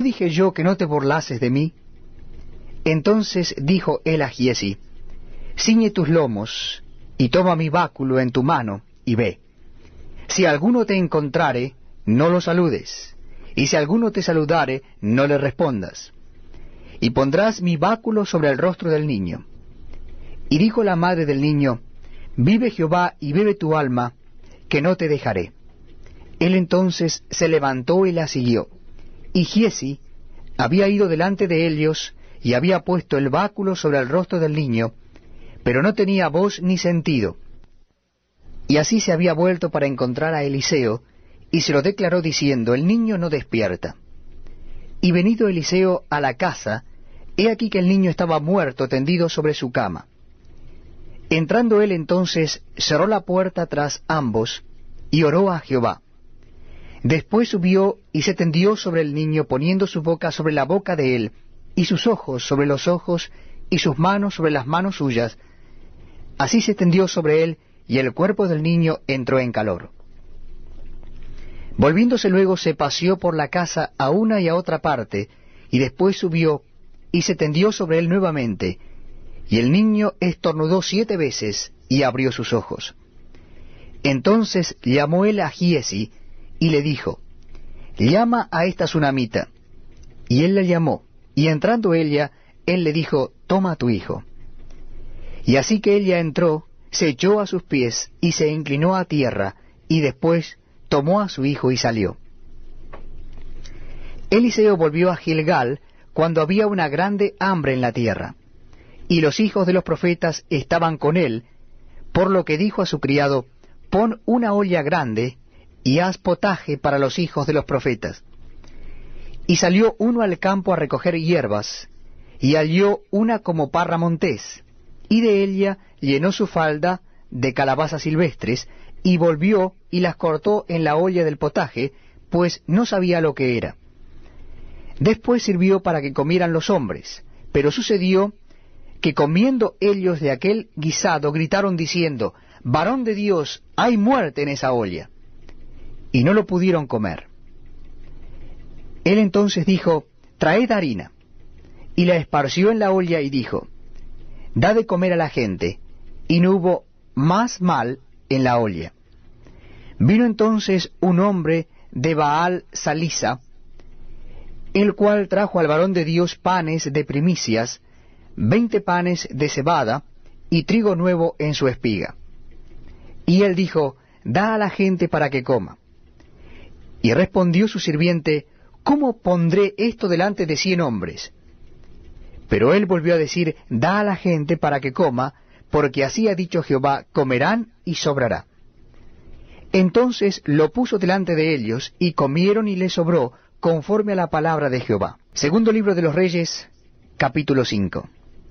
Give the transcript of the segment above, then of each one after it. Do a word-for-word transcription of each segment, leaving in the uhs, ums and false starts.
dije yo que no te burlases de mí? Entonces dijo él a Giezi: Ciñe tus lomos, y toma mi báculo en tu mano, y ve. Si alguno te encontrare, no lo saludes, y si alguno te saludare, no le respondas. Y pondrás mi báculo sobre el rostro del niño. Y dijo la madre del niño: Vive Jehová y vive tu alma, que no te dejaré. Él entonces se levantó y la siguió. Y Giezi había ido delante de ellos, y había puesto el báculo sobre el rostro del niño, pero no tenía voz ni sentido. Y así se había vuelto para encontrar a Eliseo, y se lo declaró diciendo: El niño no despierta. Y venido Eliseo a la casa, he aquí que el niño estaba muerto tendido sobre su cama. Entrando él entonces, cerró la puerta tras ambos, y oró a Jehová. Después subió y se tendió sobre el niño, poniendo su boca sobre la boca de él, y sus ojos sobre los ojos, y sus manos sobre las manos suyas. Así se tendió sobre él, y el cuerpo del niño entró en calor. Volviéndose luego se paseó por la casa a una y a otra parte, y después subió, y se tendió sobre él nuevamente, y el niño estornudó siete veces, y abrió sus ojos. Entonces llamó él a Giezi, y le dijo: Llama a esta tsunamita. Y él la llamó, y entrando ella, él le dijo: Toma a tu hijo. Y así que ella entró, se echó a sus pies, y se inclinó a tierra, y después tomó a su hijo y salió. Eliseo volvió a Gilgal cuando había una grande hambre en la tierra, y los hijos de los profetas estaban con él, por lo que dijo a su criado: Pon una olla grande, y haz potaje para los hijos de los profetas. Y salió uno al campo a recoger hierbas, y halló una como parra montés, y de ella llenó su falda de calabazas silvestres, y volvió y las cortó en la olla del potaje, pues no sabía lo que era. Después sirvió para que comieran los hombres, pero sucedió que comiendo ellos de aquel guisado gritaron diciendo: Varón de Dios, hay muerte en esa olla. Y no lo pudieron comer. Él entonces dijo: Traed harina. Y la esparció en la olla y dijo: Da de comer a la gente. Y no hubo más mal en la olla. Vino entonces un hombre de Baal Salisa, el cual trajo al varón de Dios panes de primicias, veinte panes de cebada, y trigo nuevo en su espiga. Y él dijo: Da a la gente para que coma. Y respondió su sirviente: ¿Cómo pondré esto delante de cien hombres? Pero él volvió a decir: Da a la gente para que coma, porque así ha dicho Jehová: comerán y sobrará. Entonces lo puso delante de ellos, y comieron y les sobró, conforme a la palabra de Jehová. Segundo libro de los Reyes, capítulo cinco.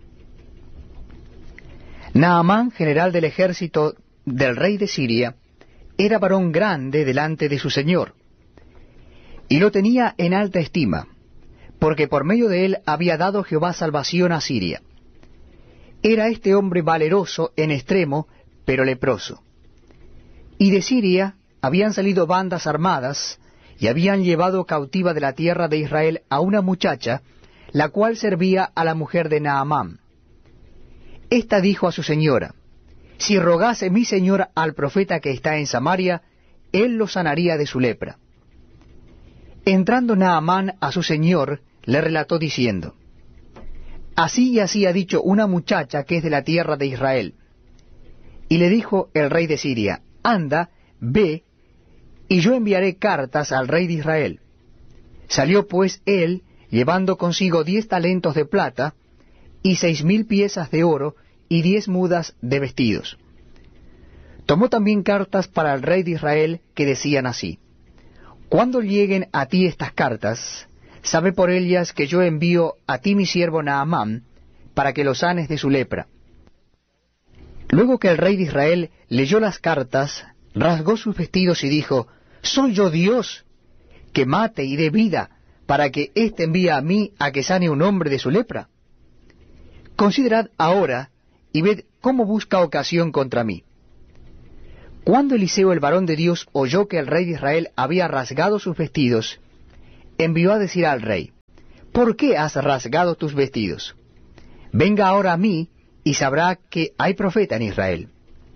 Naamán, general del ejército del rey de Siria, era varón grande delante de su señor, y lo tenía en alta estima, porque por medio de él había dado Jehová salvación a Siria. Era este hombre valeroso en extremo, pero leproso. Y de Siria habían salido bandas armadas, y habían llevado cautiva de la tierra de Israel a una muchacha, la cual servía a la mujer de Naamán. Esta dijo a su señora: Si rogase mi señor al profeta que está en Samaria, él lo sanaría de su lepra. Entrando Naamán a su señor, le relató diciendo: Así y así ha dicho una muchacha que es de la tierra de Israel. Y le dijo el rey de Siria: Anda, ve, y yo enviaré cartas al rey de Israel. Salió pues él, llevando consigo diez talentos de plata, y seis mil piezas de oro, y diez mudas de vestidos. Tomó también cartas para el rey de Israel, que decían así: Cuando lleguen a ti estas cartas, sabe por ellas que yo envío a ti mi siervo Naamán, para que lo sanes de su lepra. Luego que el rey de Israel leyó las cartas, rasgó sus vestidos y dijo: ¿Soy yo Dios, que mate y dé vida, para que éste envíe a mí a que sane un hombre de su lepra? Considerad ahora, y ved cómo busca ocasión contra mí. Cuando Eliseo el varón de Dios oyó que el rey de Israel había rasgado sus vestidos, envió a decir al rey: ¿por qué has rasgado tus vestidos? Venga ahora a mí, y sabrá que hay profeta en Israel.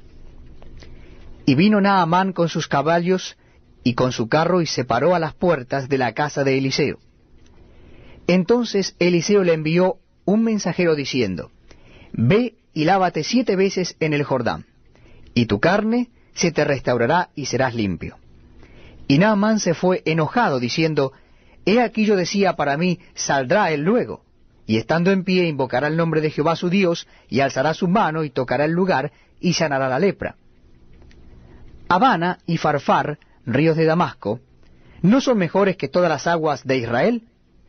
Y vino Naamán con sus caballos y con su carro, y se paró a las puertas de la casa de Eliseo. Entonces Eliseo le envió un mensajero diciendo, Ve y lávate siete veces en el Jordán, y tu carne se te restaurará y serás limpio. Y Naamán se fue enojado, diciendo, He aquí yo decía para mí, saldrá él luego, y estando en pie invocará el nombre de Jehová su Dios, y alzará su mano y tocará el lugar, y sanará la lepra. Abana y Farfar, ríos de Damasco, ¿no son mejores que todas las aguas de Israel?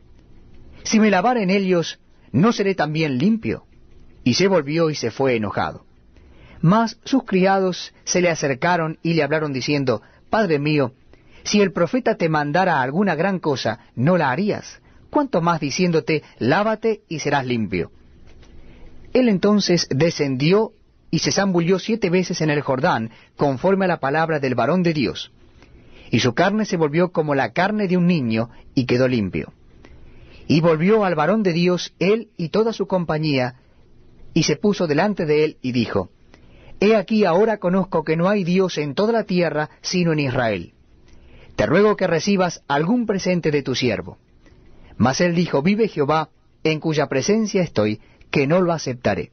Si me lavare en ellos, ¿no seré también limpio? Y se volvió y se fue enojado. Mas sus criados se le acercaron y le hablaron diciendo, Padre mío, si el profeta te mandara alguna gran cosa, ¿no la harías? ¿Cuánto más diciéndote, lávate y serás limpio? Él entonces descendió y se zambulló siete veces en el Jordán, conforme a la palabra del varón de Dios. Y su carne se volvió como la carne de un niño, y quedó limpio. Y volvió al varón de Dios, él y toda su compañía, y se puso delante de él, y dijo, He aquí ahora conozco que no hay Dios en toda la tierra, sino en Israel. Te ruego que recibas algún presente de tu siervo. Mas él dijo, Vive Jehová, en cuya presencia estoy, que no lo aceptaré.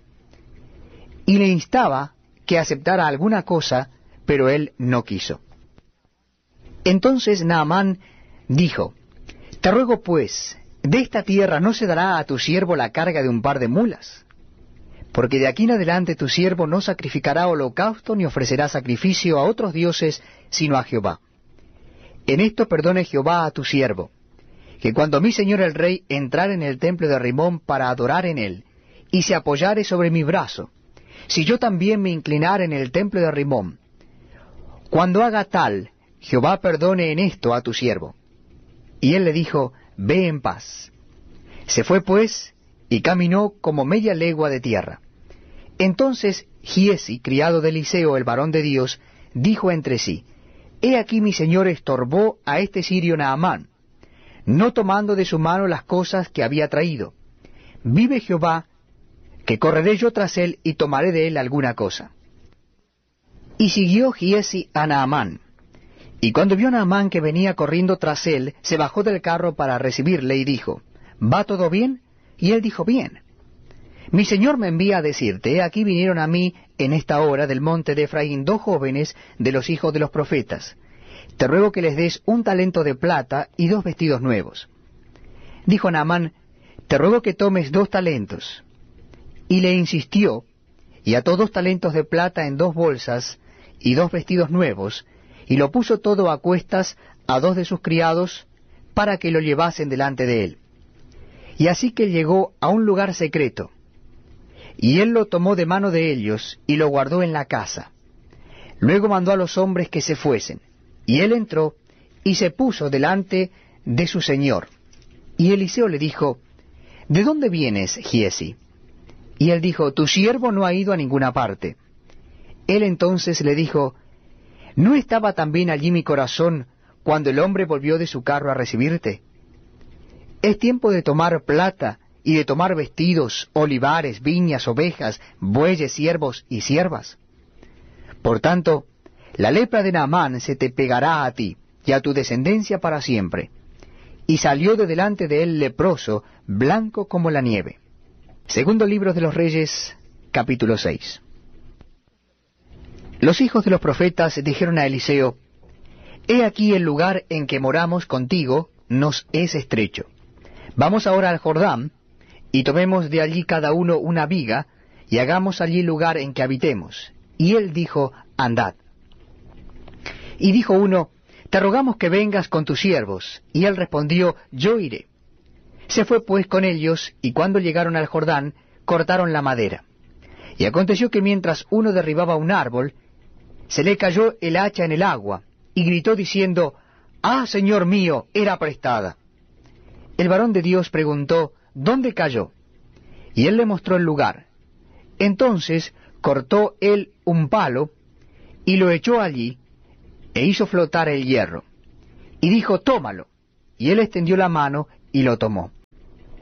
Y le instaba que aceptara alguna cosa, pero él no quiso. Entonces Naamán dijo, Te ruego pues, de esta tierra no se dará a tu siervo la carga de un par de mulas, porque de aquí en adelante tu siervo no sacrificará holocausto ni ofrecerá sacrificio a otros dioses, sino a Jehová. En esto perdone Jehová a tu siervo, que cuando mi señor el rey entrare en el templo de Rimón para adorar en él, y se apoyare sobre mi brazo, si yo también me inclinare en el templo de Rimón, cuando haga tal, Jehová perdone en esto a tu siervo. Y él le dijo, Ve en paz. Se fue pues, y caminó como media legua de tierra. Entonces Giesi, criado de Eliseo, el varón de Dios, dijo entre sí, He aquí mi señor estorbó a este sirio Naamán, no tomando de su mano las cosas que había traído. Vive Jehová, que correré yo tras él y tomaré de él alguna cosa. Y siguió Giesi a Naamán. Y cuando vio Naamán que venía corriendo tras él, se bajó del carro para recibirle y dijo, ¿Va todo bien? Y él dijo, Bien. Mi señor me envía a decirte, he aquí vinieron a mí en esta hora del monte de Efraín dos jóvenes de los hijos de los profetas. Te ruego que les des un talento de plata y dos vestidos nuevos. Dijo Naamán, Te ruego que tomes dos talentos. Y le insistió, y ató dos talentos de plata en dos bolsas y dos vestidos nuevos, y lo puso todo a cuestas a dos de sus criados para que lo llevasen delante de él. Y así que llegó a un lugar secreto, y él lo tomó de mano de ellos y lo guardó en la casa. Luego mandó a los hombres que se fuesen, y él entró y se puso delante de su señor. Y Eliseo le dijo, ¿De dónde vienes, Giesi? Y él dijo, Tu siervo no ha ido a ninguna parte. Él entonces le dijo, ¿No estaba también allí mi corazón cuando el hombre volvió de su carro a recibirte? Es tiempo de tomar plata y de tomar vestidos, olivares, viñas, ovejas, bueyes, siervos y siervas. Por tanto, la lepra de Naamán se te pegará a ti y a tu descendencia para siempre. Y salió de delante de él leproso, blanco como la nieve. Segundo libro de los Reyes, capítulo seis. Los hijos de los profetas dijeron a Eliseo, He aquí el lugar en que moramos contigo nos es estrecho. Vamos ahora al Jordán, y tomemos de allí cada uno una viga, y hagamos allí lugar en que habitemos. Y él dijo, Andad. Y dijo uno, Te rogamos que vengas con tus siervos. Y él respondió, Yo iré. Se fue pues con ellos, y cuando llegaron al Jordán, cortaron la madera. Y aconteció que mientras uno derribaba un árbol, se le cayó el hacha en el agua, y gritó diciendo, Ah, Señor mío, era prestada. El varón de Dios preguntó, ¿Dónde cayó? Y él le mostró el lugar. Entonces cortó él un palo, y lo echó allí, e hizo flotar el hierro. Y dijo, Tómalo. Y él extendió la mano, y lo tomó.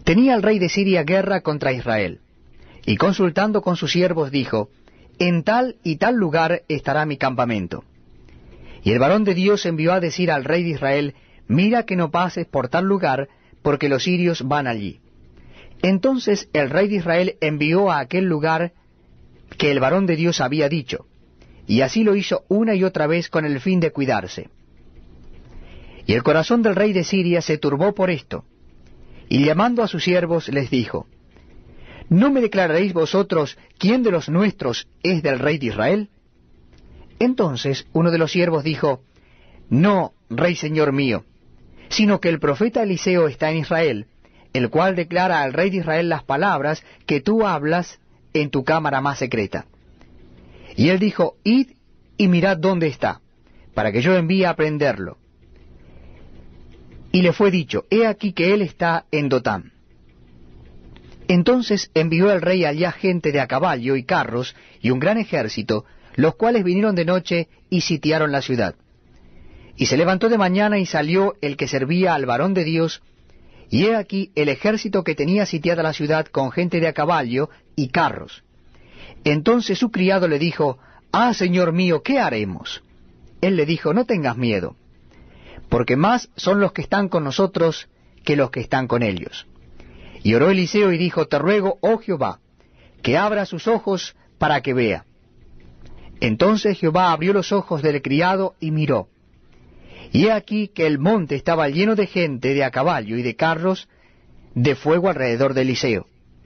Tenía el rey de Siria guerra contra Israel, y consultando con sus siervos dijo, en tal y tal lugar estará mi campamento. Y el varón de Dios envió a decir al rey de Israel, mira que no pases por tal lugar, porque los sirios van allí. Entonces el rey de Israel envió a aquel lugar que el varón de Dios había dicho, y así lo hizo una y otra vez con el fin de cuidarse. Y el corazón del rey de Siria se turbó por esto, y llamando a sus siervos les dijo, ¿no me declararéis vosotros quién de los nuestros es del rey de Israel? Entonces uno de los siervos dijo, no, rey señor mío, sino que el profeta Eliseo está en Israel, el cual declara al rey de Israel las palabras que tú hablas en tu cámara más secreta. Y él dijo, id y mirad dónde está, para que yo envíe a prenderlo. Y le fue dicho, he aquí que él está en Dotán. Entonces envió el rey allá gente de a caballo y carros y un gran ejército, los cuales vinieron de noche y sitiaron la ciudad. Y se levantó de mañana y salió el que servía al varón de Dios, y he aquí el ejército que tenía sitiada la ciudad con gente de a caballo y carros. Entonces su criado le dijo, ah, señor mío, ¿qué haremos? Él le dijo, no tengas miedo, porque más son los que están con nosotros que los que están con ellos. Y oró Eliseo y dijo, te ruego, oh Jehová, que abra sus ojos para que vea. Entonces Jehová abrió los ojos del criado y miró. Y he aquí que el monte estaba lleno de gente de a caballo y de carros de fuego alrededor de Eliseo.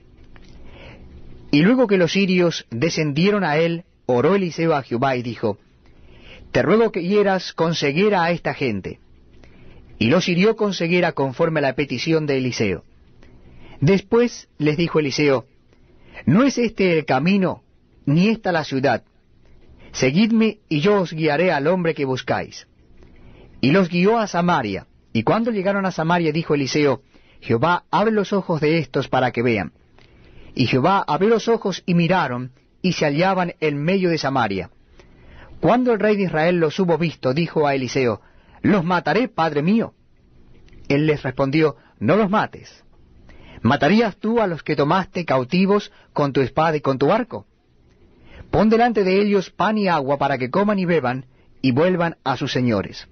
Y luego que los sirios descendieron a él, oró Eliseo a Jehová y dijo, te ruego que hieras con ceguera a esta gente. Y los hirió con ceguera conforme a la petición de Eliseo. Después les dijo Eliseo, no es este el camino, ni esta la ciudad. Seguidme y yo os guiaré al hombre que buscáis. Y los guió a Samaria, y cuando llegaron a Samaria dijo Eliseo, Jehová, abre los ojos de estos para que vean. Y Jehová abrió los ojos y miraron, y se hallaban en medio de Samaria. Cuando el rey de Israel los hubo visto, dijo a Eliseo, ¿los mataré, padre mío? Él les respondió, no los mates. ¿Matarías tú a los que tomaste cautivos con tu espada y con tu arco? Pon delante de ellos pan y agua para que coman y beban, y vuelvan a sus señores.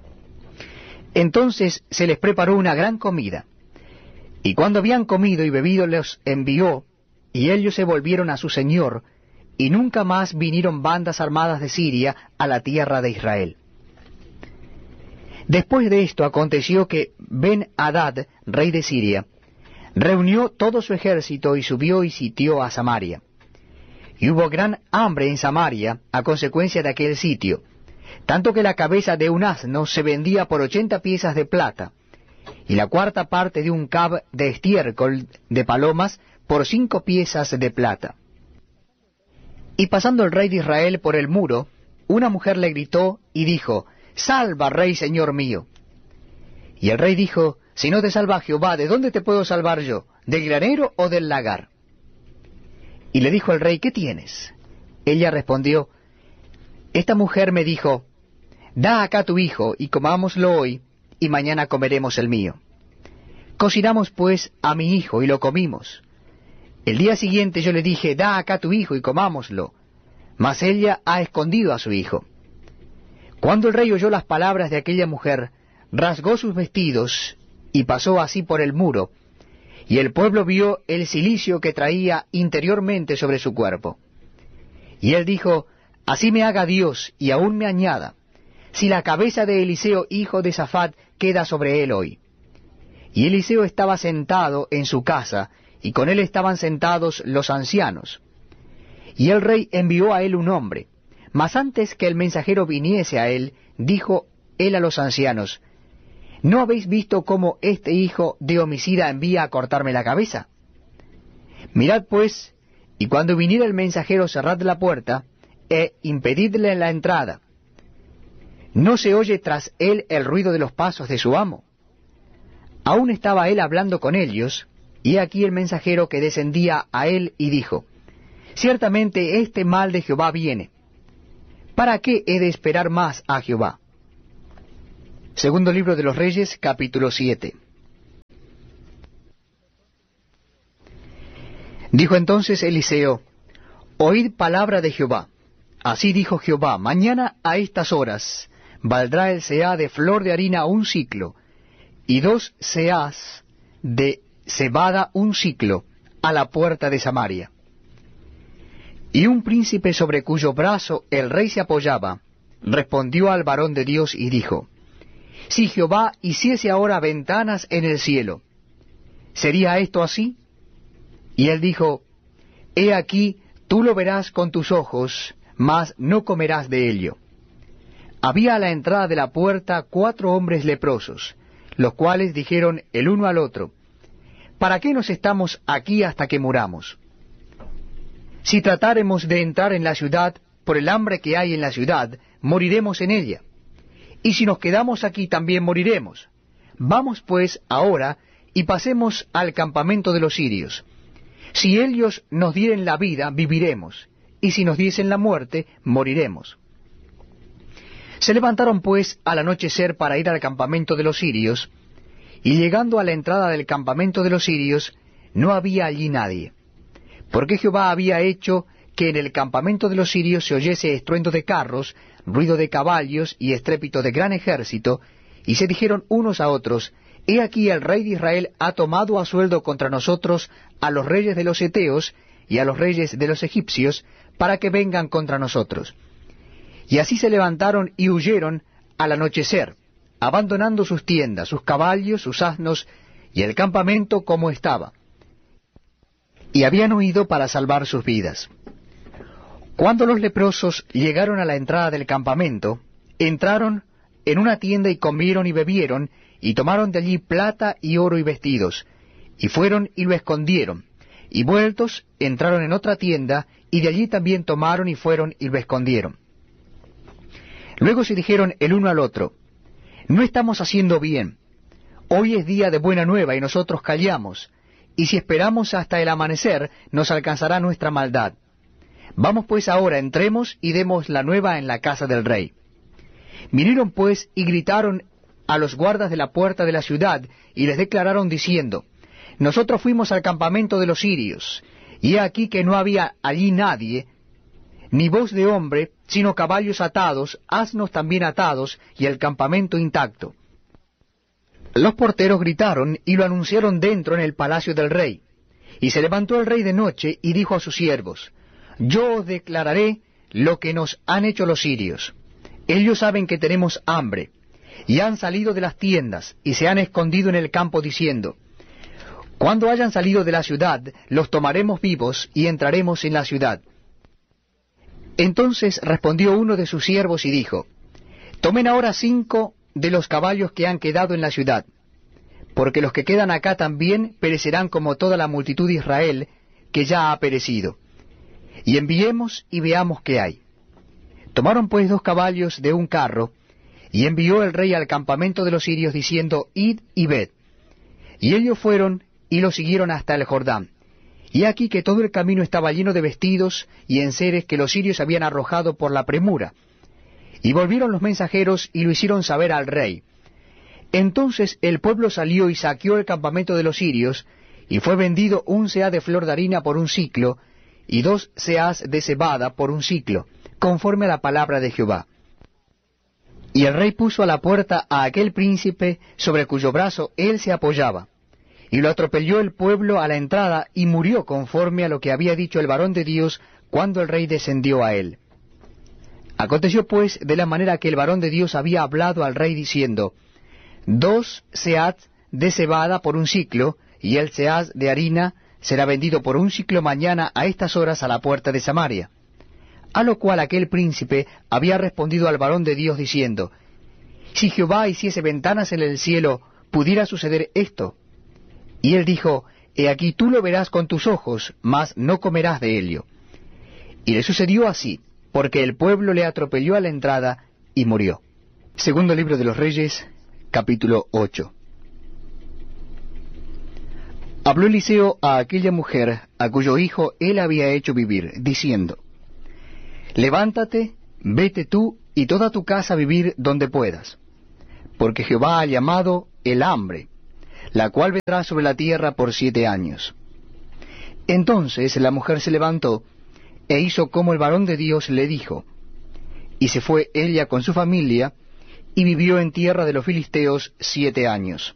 Entonces se les preparó una gran comida, y cuando habían comido y bebido los envió, y ellos se volvieron a su señor, y nunca más vinieron bandas armadas de Siria a la tierra de Israel. Después de esto aconteció que Ben-Hadad, rey de Siria, reunió todo su ejército y subió y sitió a Samaria. Y hubo gran hambre en Samaria a consecuencia de aquel sitio, tanto que la cabeza de un asno se vendía por ochenta piezas de plata, y la cuarta parte de un cab de estiércol de palomas por cinco piezas de plata. Y pasando el rey de Israel por el muro, una mujer le gritó y dijo, «Salva, rey, señor mío». Y el rey dijo, «Si no te salva Jehová, ¿de dónde te puedo salvar yo? ¿Del granero o del lagar?». Y le dijo el rey, «¿Qué tienes?». Ella respondió, «Esta mujer me dijo, da acá tu hijo, y comámoslo hoy, y mañana comeremos el mío». Cocinamos pues a mi hijo, y lo comimos. El día siguiente yo le dije, da acá tu hijo, y comámoslo. Mas ella ha escondido a su hijo. Cuando el rey oyó las palabras de aquella mujer, rasgó sus vestidos, y pasó así por el muro, y el pueblo vio el cilicio que traía interiormente sobre su cuerpo. Y él dijo, así me haga Dios, y aún me añada, si la cabeza de Eliseo, hijo de Safat, queda sobre él hoy. Y Eliseo estaba sentado en su casa, y con él estaban sentados los ancianos. Y el rey envió a él un hombre, mas antes que el mensajero viniese a él, dijo él a los ancianos, ¿no habéis visto cómo este hijo de homicida envía a cortarme la cabeza? Mirad pues, y cuando viniera el mensajero cerrad la puerta, e impedidle la entrada. ¿No se oye tras él el ruido de los pasos de su amo? Aún estaba él hablando con ellos, y aquí el mensajero que descendía a él y dijo, ciertamente este mal de Jehová viene. ¿Para qué he de esperar más a Jehová? Segundo libro de los Reyes, capítulo siete. Dijo entonces Eliseo: Oíd palabra de Jehová. Así dijo Jehová: mañana a estas horas valdrá el seah de flor de harina un siclo, y dos seahs de cebada un siclo, a la puerta de Samaria. Y un príncipe sobre cuyo brazo el rey se apoyaba, respondió al varón de Dios y dijo: Si Jehová hiciese ahora ventanas en el cielo, ¿sería esto así? Y él dijo: He aquí, tú lo verás con tus ojos, mas no comerás de ello. Había a la entrada de la puerta cuatro hombres leprosos, los cuales dijeron el uno al otro: ¿Para qué nos estamos aquí hasta que muramos? Si tratáremos de entrar en la ciudad, por el hambre que hay en la ciudad, moriremos en ella. Y si nos quedamos aquí, también moriremos. Vamos pues ahora y pasemos al campamento de los sirios. Si ellos nos dieren la vida, viviremos, y si nos diesen la muerte, moriremos. Se levantaron pues al anochecer para ir al campamento de los sirios, y llegando a la entrada del campamento de los sirios, no había allí nadie, porque Jehová había hecho que en el campamento de los sirios se oyese estruendo de carros, ruido de caballos y estrépito de gran ejército, y se dijeron unos a otros: He aquí el rey de Israel ha tomado a sueldo contra nosotros a los reyes de los heteos y a los reyes de los egipcios, para que vengan contra nosotros. Y así se levantaron y huyeron al anochecer, abandonando sus tiendas, sus caballos, sus asnos, y el campamento como estaba. Y habían huido para salvar sus vidas. Cuando los leprosos llegaron a la entrada del campamento, entraron en una tienda y comieron y bebieron, y tomaron de allí plata y oro y vestidos, y fueron y lo escondieron, y vueltos entraron en otra tienda, y de allí también tomaron y fueron y lo escondieron. Luego se dijeron el uno al otro: No estamos haciendo bien. Hoy es día de buena nueva y nosotros callamos, y si esperamos hasta el amanecer, nos alcanzará nuestra maldad. Vamos pues ahora, entremos y demos la nueva en la casa del rey. Vinieron pues y gritaron a los guardas de la puerta de la ciudad, y les declararon diciendo: Nosotros fuimos al campamento de los sirios, y he aquí que no había allí nadie, ni voz de hombre, sino caballos atados, asnos también atados, y el campamento intacto. Los porteros gritaron y lo anunciaron dentro en el palacio del rey. Y se levantó el rey de noche y dijo a sus siervos: Yo os declararé lo que nos han hecho los sirios. Ellos saben que tenemos hambre, y han salido de las tiendas, y se han escondido en el campo diciendo: Cuando hayan salido de la ciudad, los tomaremos vivos, y entraremos en la ciudad. Entonces respondió uno de sus siervos y dijo: Tomen ahora cinco de los caballos que han quedado en la ciudad, porque los que quedan acá también perecerán como toda la multitud de Israel, que ya ha perecido. Y enviemos y veamos qué hay. Tomaron pues dos caballos de un carro, y envió el rey al campamento de los sirios, diciendo: Id y ved. Y ellos fueron y lo siguieron hasta el Jordán. Y aquí que todo el camino estaba lleno de vestidos y enseres que los sirios habían arrojado por la premura. Y volvieron los mensajeros y lo hicieron saber al rey. Entonces el pueblo salió y saqueó el campamento de los sirios, y fue vendido un seah de flor de harina por un siclo, y dos seahs de cebada por un siclo, conforme a la palabra de Jehová. Y el rey puso a la puerta a aquel príncipe sobre cuyo brazo él se apoyaba, y lo atropelló el pueblo a la entrada, y murió conforme a lo que había dicho el varón de Dios cuando el rey descendió a él. Aconteció pues de la manera que el varón de Dios había hablado al rey diciendo: Dos seahs de cebada por un siclo, y el seah de harina será vendido por un siclo mañana a estas horas a la puerta de Samaria. A lo cual aquel príncipe había respondido al varón de Dios diciendo: Si Jehová hiciese ventanas en el cielo, ¿pudiera suceder esto? Y él dijo: He aquí tú lo verás con tus ojos, mas no comerás de ello. Y le sucedió así, porque el pueblo le atropelló a la entrada y murió. Segundo libro de los Reyes, capítulo ocho. Habló Eliseo a aquella mujer, a cuyo hijo él había hecho vivir, diciendo: Levántate, vete tú y toda tu casa a vivir donde puedas, porque Jehová ha llamado el hambre, la cual vendrá sobre la tierra por siete años. Entonces la mujer se levantó e hizo como el varón de Dios le dijo, y se fue ella con su familia, y vivió en tierra de los filisteos siete años.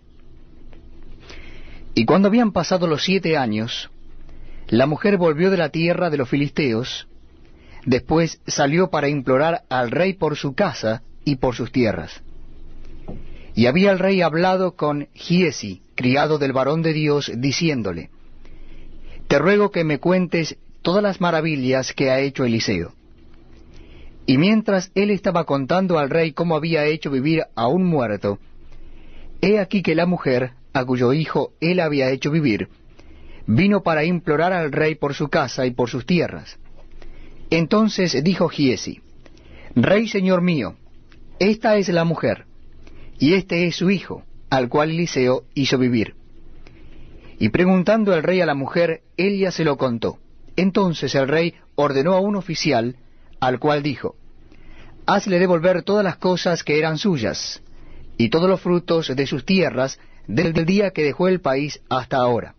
Y cuando habían pasado los siete años, la mujer volvió de la tierra de los filisteos, después salió para implorar al rey por su casa y por sus tierras. Y había el rey hablado con Giezi, criado del varón de Dios, diciéndole, Te ruego que me cuentes todas las maravillas que ha hecho Eliseo. Y mientras él estaba contando al rey cómo había hecho vivir a un muerto, he aquí que la mujer, a cuyo hijo él había hecho vivir, vino para implorar al rey por su casa y por sus tierras. Entonces dijo Giezi, Rey señor mío, esta es la mujer, y este es su hijo, al cual Eliseo hizo vivir. Y preguntando el rey a la mujer, ella se lo contó. Entonces el rey ordenó a un oficial, al cual dijo, Hazle devolver todas las cosas que eran suyas, y todos los frutos de sus tierras, desde el día que dejó el país hasta ahora.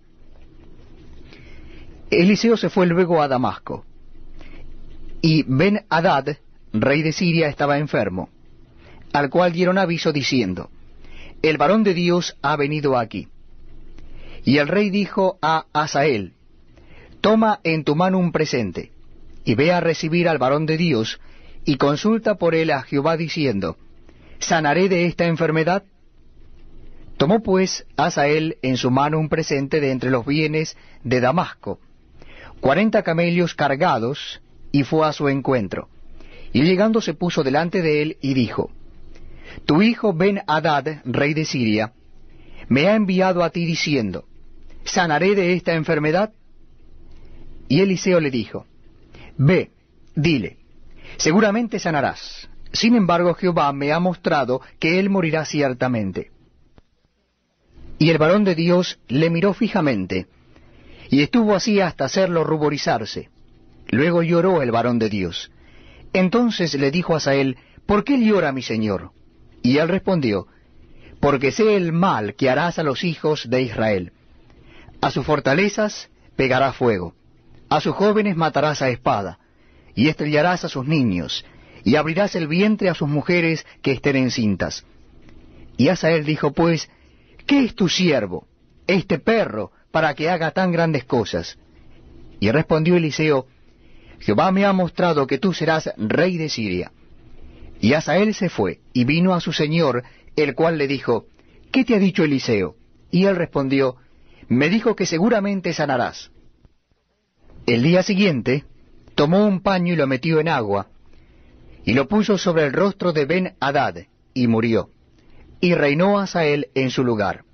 Eliseo se fue luego a Damasco, y Ben-Hadad, rey de Siria, estaba enfermo, al cual dieron aviso diciendo, El varón de Dios ha venido aquí. Y el rey dijo a Hazael, Toma en tu mano un presente, y ve a recibir al varón de Dios, y consulta por él a Jehová diciendo, ¿Sanaré de esta enfermedad? Tomó pues Hazael en su mano un presente de entre los bienes de Damasco, cuarenta camellos cargados, y fue a su encuentro. Y llegando se puso delante de él y dijo, Tu hijo Ben-Hadad, rey de Siria, me ha enviado a ti diciendo, ¿Sanaré de esta enfermedad? Y Eliseo le dijo, Ve, dile, seguramente sanarás. Sin embargo, Jehová me ha mostrado que él morirá ciertamente. Y el varón de Dios le miró fijamente, y estuvo así hasta hacerlo ruborizarse. Luego lloró el varón de Dios. Entonces le dijo a Hazael, ¿por qué llora mi señor? Y él respondió, porque sé el mal que harás a los hijos de Israel. A sus fortalezas pegará fuego, a sus jóvenes matarás a espada, y estrellarás a sus niños, y abrirás el vientre a sus mujeres que estén encintas. Y Hazael dijo, pues, ¿qué es tu siervo, este perro, para que haga tan grandes cosas? Y respondió Eliseo, Jehová me ha mostrado que tú serás rey de Siria. Y Hazael se fue, y vino a su señor, el cual le dijo, ¿qué te ha dicho Eliseo? Y él respondió, me dijo que seguramente sanarás. El día siguiente, tomó un paño y lo metió en agua, y lo puso sobre el rostro de Ben-Hadad, y murió. Y reinó Hazael en su lugar.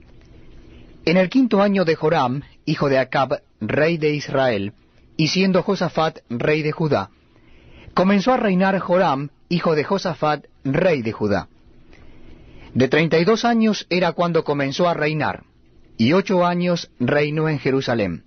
En el quinto año de Joram, hijo de Acab, rey de Israel, y siendo Josafat rey de Judá, comenzó a reinar Joram, hijo de Josafat, rey de Judá. De treinta y dos años era cuando comenzó a reinar, y ocho años reinó en Jerusalén.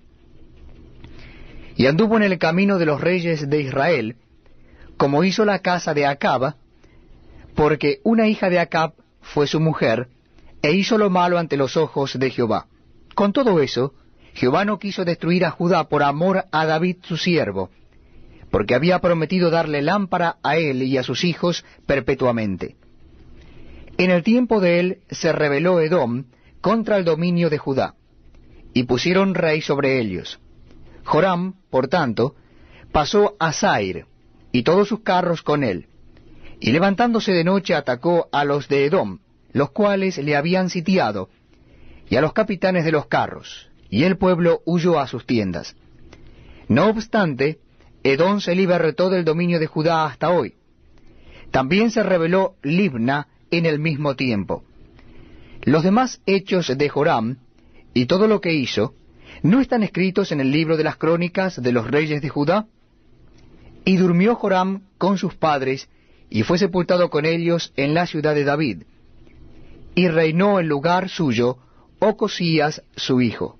Y anduvo en el camino de los reyes de Israel, como hizo la casa de Acab, porque una hija de Acab fue su mujer, e hizo lo malo ante los ojos de Jehová. Con todo eso, Jehová no quiso destruir a Judá por amor a David su siervo, porque había prometido darle lámpara a él y a sus hijos perpetuamente. En el tiempo de él se rebeló Edom contra el dominio de Judá, y pusieron rey sobre ellos. Joram, por tanto, pasó a Zair, y todos sus carros con él, y levantándose de noche atacó a los de Edom, los cuales le habían sitiado, y a los capitanes de los carros, y el pueblo huyó a sus tiendas. No obstante, Edom se libertó del dominio de Judá hasta hoy. También se rebeló Libna en el mismo tiempo. Los demás hechos de Joram, y todo lo que hizo, ¿no están escritos en el libro de las crónicas de los reyes de Judá? Y durmió Joram con sus padres, y fue sepultado con ellos en la ciudad de David. Y reinó en lugar suyo Ocosías su hijo.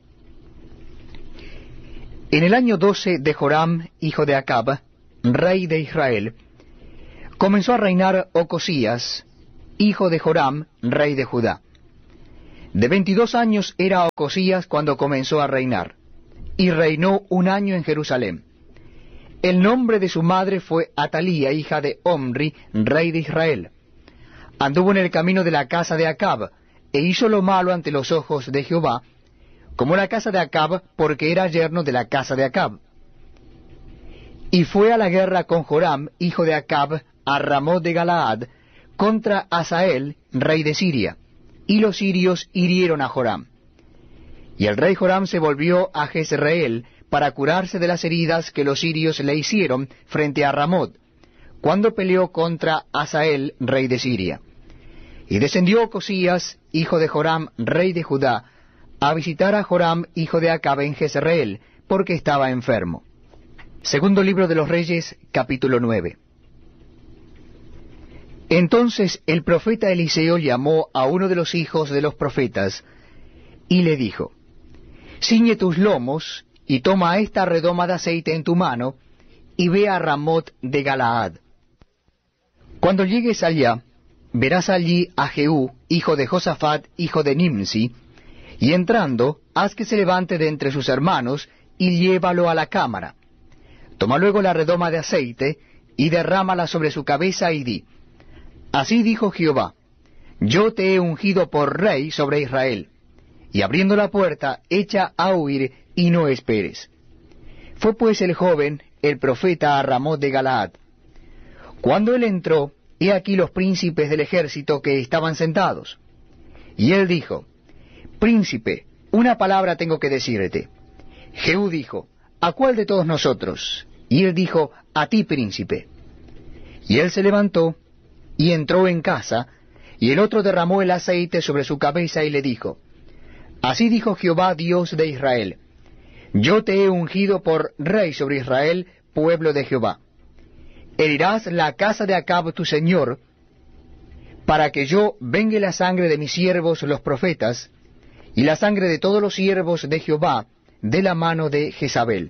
En el año doce de Joram, hijo de Acab, rey de Israel, comenzó a reinar Ocosías, hijo de Joram, rey de Judá. De veintidós años era Ocosías cuando comenzó a reinar, y reinó un año en Jerusalén. El nombre de su madre fue Atalía, hija de Omri, rey de Israel. Anduvo en el camino de la casa de Acab, e hizo lo malo ante los ojos de Jehová, como la casa de Acab, porque era yerno de la casa de Acab. Y fue a la guerra con Joram, hijo de Acab, a Ramot de Galaad, contra Hazael, rey de Siria, y los sirios hirieron a Joram. Y el rey Joram se volvió a Jezreel para curarse de las heridas que los sirios le hicieron frente a Ramot, cuando peleó contra Hazael, rey de Siria. Y descendió Ocosías, hijo de Joram, rey de Judá, a visitar a Joram, hijo de Acab, en Jezreel, porque estaba enfermo. Segundo libro de los Reyes, capítulo nueve. Entonces el profeta Eliseo llamó a uno de los hijos de los profetas, y le dijo, ciñe tus lomos, y toma esta redoma de aceite en tu mano, y ve a Ramot de Galaad. Cuando llegues allá, verás allí a Jehú, hijo de Josafat, hijo de Nimsi, y entrando, haz que se levante de entre sus hermanos, y llévalo a la cámara. Toma luego la redoma de aceite, y derrámala sobre su cabeza, y di, así dijo Jehová, yo te he ungido por rey sobre Israel. Y abriendo la puerta, echa a huir, y no esperes. Fue pues el joven, el profeta, a Ramot de Galaad. Cuando él entró, he aquí los príncipes del ejército que estaban sentados. Y él dijo, príncipe, una palabra tengo que decirte. Jehú dijo, ¿a cuál de todos nosotros? Y él dijo, a ti, príncipe. Y él se levantó, y entró en casa, y el otro derramó el aceite sobre su cabeza, y le dijo, así dijo Jehová, Dios de Israel, yo te he ungido por rey sobre Israel, pueblo de Jehová. Herirás la casa de Acab tu señor, para que yo vengue la sangre de mis siervos los profetas, y la sangre de todos los siervos de Jehová, de la mano de Jezabel.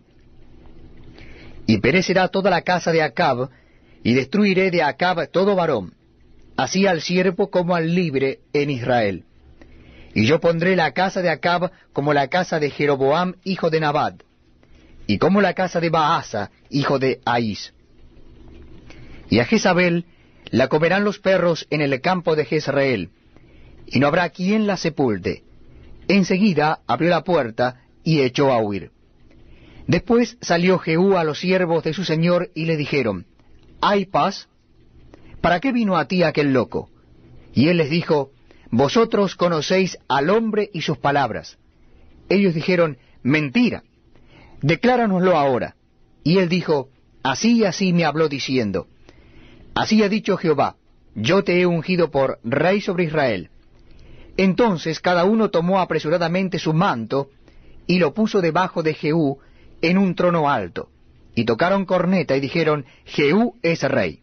Y perecerá toda la casa de Acab, y destruiré de Acab todo varón, así al siervo como al libre en Israel. Y yo pondré la casa de Acab como la casa de Jeroboam, hijo de Nabat, y como la casa de Baasa, hijo de Ahís. Y a Jezabel la comerán los perros en el campo de Jezreel, y no habrá quien la sepulte. Enseguida abrió la puerta y echó a huir. Después salió Jehú a los siervos de su señor y le dijeron, ¿hay paz? ¿Para qué vino a ti aquel loco? Y él les dijo, vosotros conocéis al hombre y sus palabras. Ellos dijeron, mentira, decláranoslo ahora. Y él dijo, así y así me habló diciendo, así ha dicho Jehová, yo te he ungido por rey sobre Israel. Entonces cada uno tomó apresuradamente su manto, y lo puso debajo de Jehú en un trono alto, y tocaron corneta y dijeron, Jehú es rey.